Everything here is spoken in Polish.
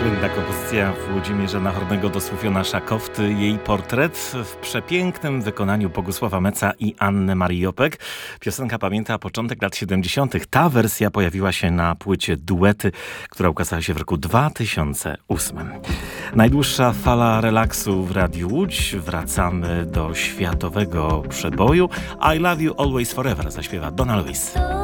Słynna kompozycja Włodzimierza Nachornego do Słowiona Szakowty. Jej portret w przepięknym wykonaniu Bogusława Meca i Anny Marii Jopek. Piosenka pamięta początek lat 70. Ta wersja pojawiła się na płycie Duety, która ukazała się w roku 2008. Najdłuższa fala relaksu w Radiu Łódź. Wracamy do światowego przeboju. I Love You Always Forever zaśpiewa Donna Lewis.